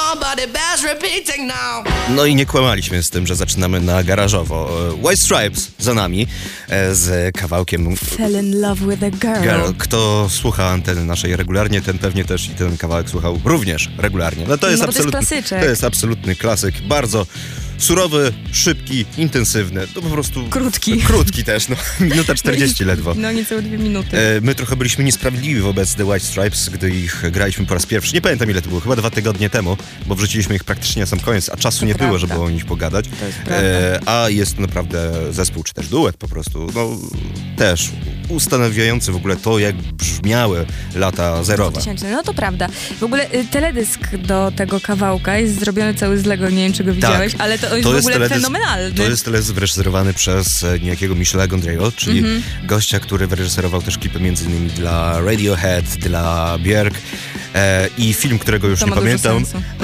No i nie kłamaliśmy z tym, że zaczynamy na garażowo. White Stripes za nami z kawałkiem Fell in love with a girl. Kto słucha anteny naszej regularnie, ten pewnie też i ten kawałek słuchał również regularnie. No to jest klasyczek. To jest absolutny klasyk, bardzo surowy, szybki, intensywny, to po prostu... Krótki też, no. Minuta 40 ledwo. No niecałe 2 minuty. My trochę byliśmy niesprawiedliwi wobec The White Stripes, gdy ich graliśmy po raz pierwszy. Nie pamiętam ile to było, chyba 2 tygodnie temu, bo wrzuciliśmy ich praktycznie na sam koniec, a czasu nie było, żeby o nich pogadać. To jest prawda. A jest to naprawdę zespół, czy też duet po prostu, no też ustanawiający w ogóle to, jak brzmiały lata zerowe. 2000, no to prawda. W ogóle teledysk do tego kawałka jest zrobiony cały z Lego, nie wiem czy go widziałeś, ale to jest w ogóle fenomenalny. To jest teledysk wyreżyserowany przez niejakiego Michela Gondry'ego, czyli gościa, który wyreżyserował też klipy m.in. dla Radiohead, dla Björk i film, którego już nie pamiętam,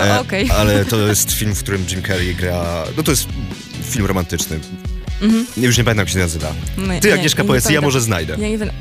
ale to jest film, w którym Jim Carrey gra, no to jest film romantyczny. Już nie pamiętam, jak się nazywa. Ty, Agnieszka, powiedz, ja może znajdę. Ja nie wiem.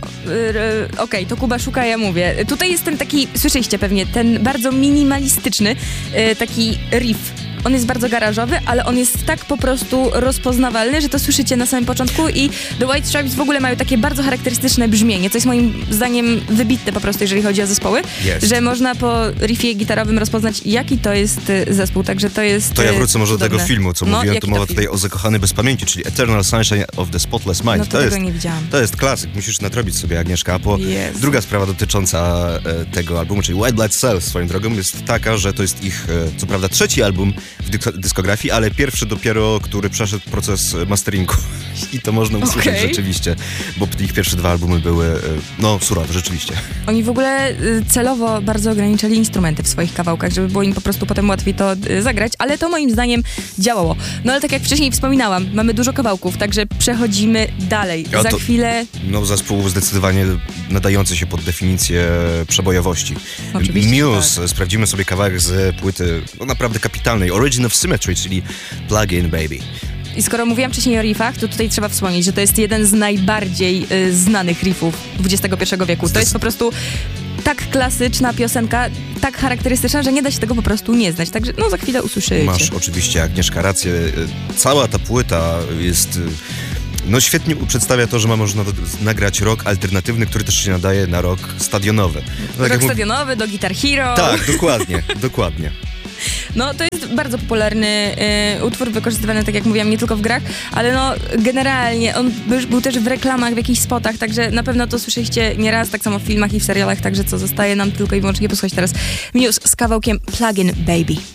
Okej, to Kuba szuka, ja mówię. Tutaj jest ten taki, słyszeliście pewnie, ten bardzo minimalistyczny taki riff. On jest bardzo garażowy, ale on jest tak po prostu rozpoznawalny, że to słyszycie na samym początku i The White Stripes w ogóle mają takie bardzo charakterystyczne brzmienie, co jest moim zdaniem wybitne po prostu, jeżeli chodzi o zespoły, że można po riffie gitarowym rozpoznać, jaki to jest zespół, także to jest To ja wrócę może cudowne. do tego filmu, co mówiłem, to mowa tutaj o Zakochany bez pamięci, czyli Eternal Sunshine of the Spotless Mind. No to tego nie widziałam. To jest klasyk, musisz nadrobić sobie, Agnieszka, bo druga sprawa dotycząca tego albumu, czyli White Blood Cells swoją drogą, jest taka, że to jest ich, co prawda, 3. album w dyskografii, ale pierwszy dopiero, który przeszedł proces masteringu. I to można usłyszeć rzeczywiście, bo ich pierwsze 2 albumy były, no, surowe, rzeczywiście. Oni w ogóle celowo bardzo ograniczali instrumenty w swoich kawałkach, żeby było im po prostu potem łatwiej to zagrać, ale to moim zdaniem działało. No ale tak jak wcześniej wspominałam, mamy dużo kawałków, także przechodzimy dalej. Za chwilę... No, zespół zdecydowanie nadający się pod definicję przebojowości. Oczywiście, Muse, tak. Sprawdzimy sobie kawałek z płyty, no naprawdę kapitalnej, Origin of Symmetry, czyli Plug In Baby. I skoro mówiłam wcześniej o riffach, to tutaj trzeba wspomnieć, że to jest jeden z najbardziej znanych riffów XXI wieku. To jest po prostu tak klasyczna piosenka, tak charakterystyczna, że nie da się tego po prostu nie znać. Także no za chwilę usłyszycie. Masz oczywiście, Agnieszka, rację. Cała ta płyta jest... No świetnie przedstawia to, że można nagrać rock alternatywny, który też się nadaje na rock stadionowy. No, rock stadionowy, do Guitar Hero. Tak, dokładnie. No to jest bardzo popularny utwór, wykorzystywany, tak jak mówiłam, nie tylko w grach, ale no generalnie on był też w reklamach, w jakichś spotach, także na pewno to słyszeliście nieraz, tak samo w filmach i w serialach, także co zostaje nam tylko i wyłącznie posłuchać teraz Muse z kawałkiem Plug In Baby.